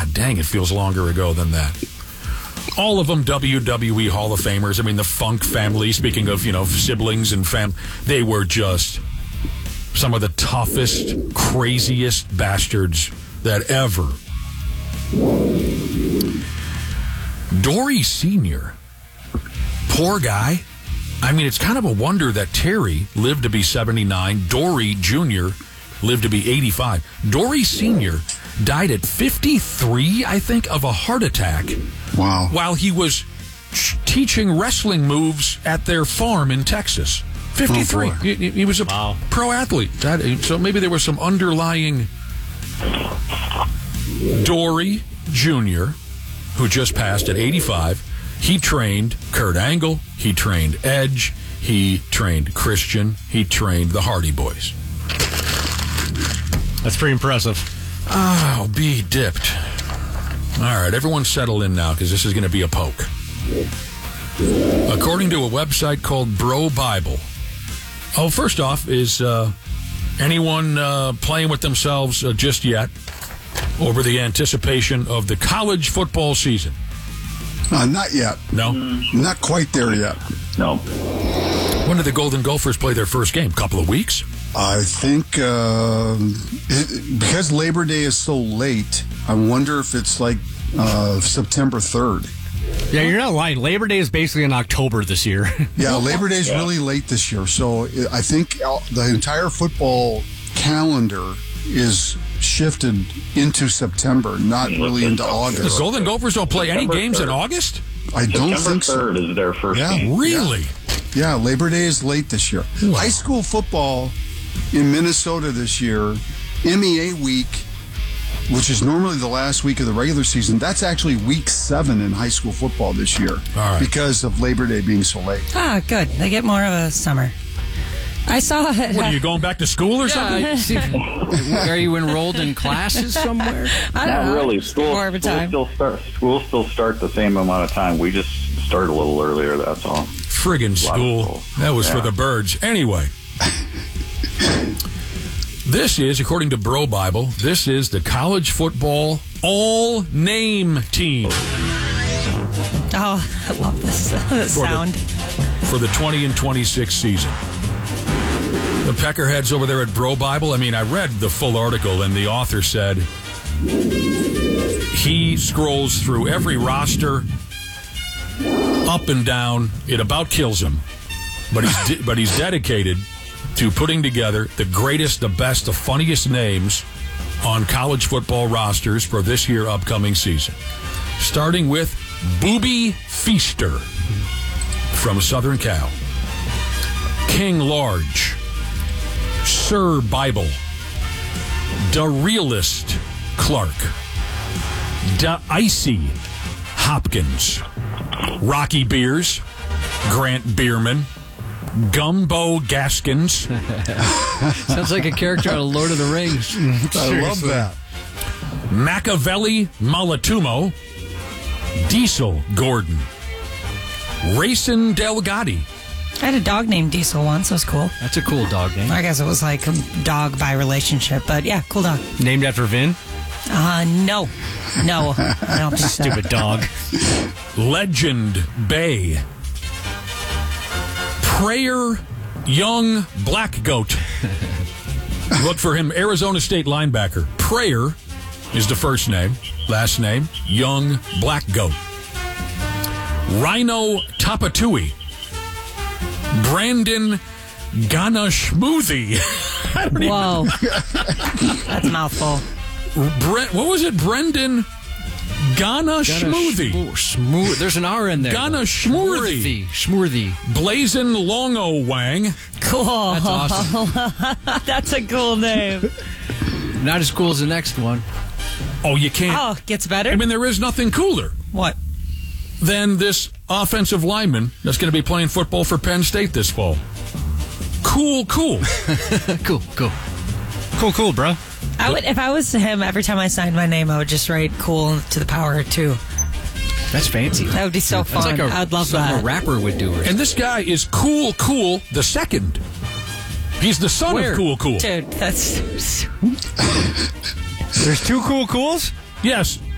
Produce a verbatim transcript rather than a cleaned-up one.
God dang, it feels longer ago than that. All of them W W E Hall of Famers. I mean, the Funk family, speaking of, you know, siblings and fam, they were just some of the toughest, craziest bastards that ever. Dory Senior, poor guy. I mean, it's kind of a wonder that Terry lived to be seventy-nine. Dory Junior lived to be eighty-five. Dory Senior died at fifty-three, I think, of a heart attack. Wow. While he was teaching wrestling moves at their farm in Texas. fifty-three. Oh, he, he was a wow. pro athlete. That, so maybe there was some underlying. Dory Junior, who just passed at eighty-five, he trained Kurt Angle, he trained Edge, he trained Christian, he trained the Hardy Boys. That's pretty impressive. Oh, be dipped. All right, everyone settle in now because this is going to be a poke. According to a website called Bro Bible. Oh, first off, is uh, anyone uh, playing with themselves uh, just yet over the anticipation of the college football season? Uh, not yet. No? Not quite there yet. No. When did the Golden Gophers play their first game? Couple of weeks? I think uh, it, because Labor Day is so late, I wonder if it's like uh, September third. Yeah, you're not lying. Labor Day is basically in October this year. Yeah, Labor Day is yeah. really late this year. So I think the entire football calendar is shifted into September, not really into August. The Golden Gophers don't play September any games third. in August? I don't September think so. third is their first Yeah. game. Really? Yeah, Labor Day is late this year. Wow. High school football in Minnesota this year, M E A week, which is normally the last week of the regular season, that's actually week seven in high school football this year. All right. Because of Labor Day being so late. Ah, good. They get more of a summer. I saw it. What, are you going back to school or something? Yeah, see, are you enrolled in classes somewhere? I don't Not know. really. School, More of a school time. still start. School still start the same amount of time. We just start a little earlier. That's all. Friggin' school. school. That was Yeah. for the birds. Anyway. This is, according to Bro Bible, this is the college football all-name team Oh, I love this sound. for the twenty and twenty-six season. The Peckerheads over there at Bro Bible, I mean, I read the full article, and the author said he scrolls through every roster up and down. It about kills him. But he's de- but he's dedicated to putting together the greatest, the best, the funniest names on college football rosters for this year upcoming season. Starting with Booby Feaster from Southern Cal. King Large. Sir Bible. Da Realist Clark. Da Icy Hopkins. Rocky Beers. Grant Bierman. Gumbo Gaskins. Sounds like a character out of Lord of the Rings. I love that. Machiavelli Malatumo. Diesel Gordon. Racin Delgatti. I had a dog named Diesel once. It was cool. That's a cool dog name. I guess it was like a dog by relationship, but yeah, cool dog. Named after Vin? Uh, no. No. I don't think so. Stupid dog. Legend Bay. Prayer Young Black Goat. Look for him, Arizona State linebacker. Prayer is the first name. Last name, Young Black Goat. Rhino Tapatui. Brandon Ganashmoothie. I don't Whoa. That's a mouthful. even... Brent, what was it? Brendan Ganashmoothie. Schmoo- Smooth. There's an R in there. Ganashmoothie. Schmoothie. Blazin Longo Wang. Cool. That's awesome. That's a cool name. Not as cool as the next one. Oh, you can't... Oh, gets better? I mean, there is nothing cooler What? than this offensive lineman that's going to be playing football for Penn State this fall. Cool, cool. Cool, cool. Cool, cool, bro. I would, if I was him, every time I signed my name, I would just write cool to the power of two. That's fancy. That would be so fun. That's like a, I'd love something that. a rapper would do. Or And this guy is Cool Cool the second. He's the son Where? of Cool Cool. Dude, that's... There's two cool cools? Yes,